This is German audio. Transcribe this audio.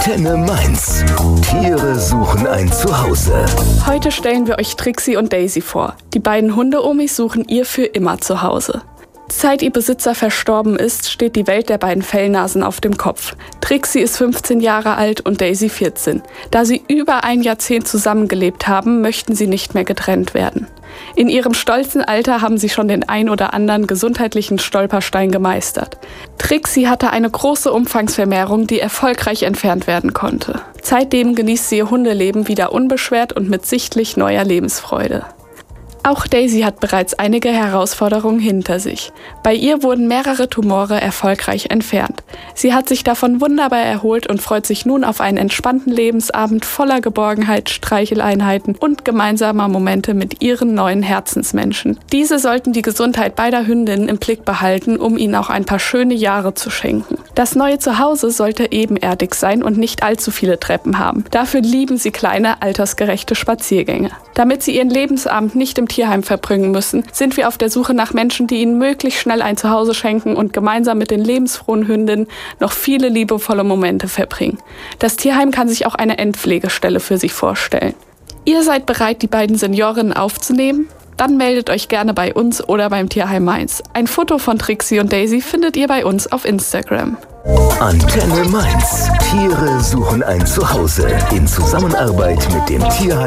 Antenne Mainz. Tiere suchen ein Zuhause. Heute stellen wir euch Trixie und Daisy vor. Die beiden Hunde-Omis suchen ihr für immer Zuhause. Seit ihr Besitzer verstorben ist, steht die Welt der beiden Fellnasen auf dem Kopf. Trixie ist 15 Jahre alt und Daisy 14. Da sie über ein Jahrzehnt zusammengelebt haben, möchten sie nicht mehr getrennt werden. In ihrem stolzen Alter haben sie schon den ein oder anderen gesundheitlichen Stolperstein gemeistert. Trixie hatte eine große Umfangsvermehrung, die erfolgreich entfernt werden konnte. Seitdem genießt sie ihr Hundeleben wieder unbeschwert und mit sichtlich neuer Lebensfreude. Auch Daisy hat bereits einige Herausforderungen hinter sich. Bei ihr wurden mehrere Tumore erfolgreich entfernt. Sie hat sich davon wunderbar erholt und freut sich nun auf einen entspannten Lebensabend voller Geborgenheit, Streicheleinheiten und gemeinsamer Momente mit ihren neuen Herzensmenschen. Diese sollten die Gesundheit beider Hündinnen im Blick behalten, um ihnen auch ein paar schöne Jahre zu schenken. Das neue Zuhause sollte ebenerdig sein und nicht allzu viele Treppen haben. Dafür lieben sie kleine, altersgerechte Spaziergänge. Damit sie ihren Lebensabend nicht im Tierheim verbringen müssen, sind wir auf der Suche nach Menschen, die ihnen möglichst schnell ein Zuhause schenken und gemeinsam mit den lebensfrohen Hündinnen noch viele liebevolle Momente verbringen. Das Tierheim kann sich auch eine Endpflegestelle für sie vorstellen. Ihr seid bereit, die beiden Seniorinnen aufzunehmen? Dann meldet euch gerne bei uns oder beim Tierheim Mainz. Ein Foto von Trixie und Daisy findet ihr bei uns auf Instagram. Antenne Mainz. Tiere suchen ein Zuhause in Zusammenarbeit mit dem Tierheim